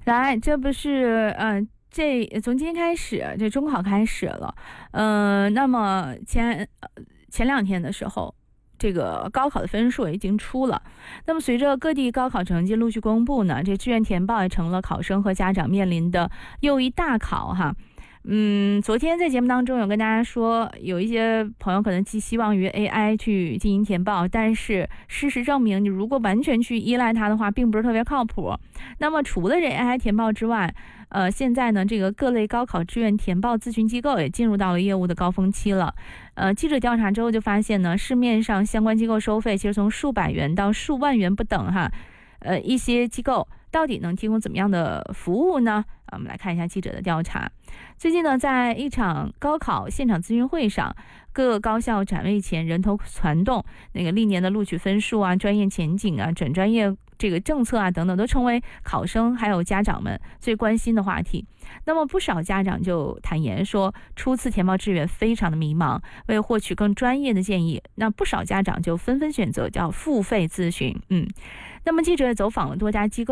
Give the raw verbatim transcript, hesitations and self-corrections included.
来，这不是呃，这从今天开始，这中考开始了，呃，那么前前两天的时候。这个高考的分数已经出了，那么随着各地高考成绩陆续公布呢，这志愿填报也成了考生和家长面临的又一大考哈。嗯，昨天在节目当中有跟大家说，有一些朋友可能寄希望于 A I 去进行填报，但是事实证明，你如果完全去依赖它的话，并不是特别靠谱。那么除了这 A I 填报之外，呃，现在呢，这个各类高考志愿填报咨询机构也进入到了业务的高峰期了。呃，记者调查之后就发现呢，市面上相关机构收费其实从数百元到数万元不等哈。呃，一些机构到底能提供怎么样的服务呢？啊，我们来看一下记者的调查。最近呢，在一场高考现场咨询会上，各个高校展位前人头攒动，那个历年的录取分数啊、专业前景啊、转专业这个政策啊等等，都成为考生还有家长们最关心的话题。那么不少家长就坦言说，初次填报志愿非常的迷茫，为获取更专业的建议，那不少家长就纷纷选择叫付费咨询。嗯，那么记者也走访了多家机构。